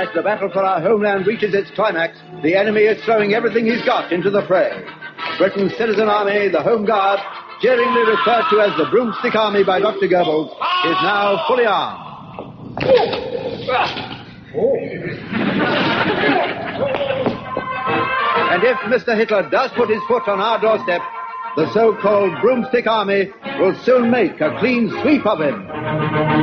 as the battle for our homeland reaches its climax, the enemy is throwing everything he's got into the fray. Britain's citizen army, the Home Guard, jeeringly referred to as the Broomstick Army by Dr. Goebbels, is now fully armed. And if Mr. Hitler does put his foot on our doorstep, the so-called Broomstick Army will soon make a clean sweep of him.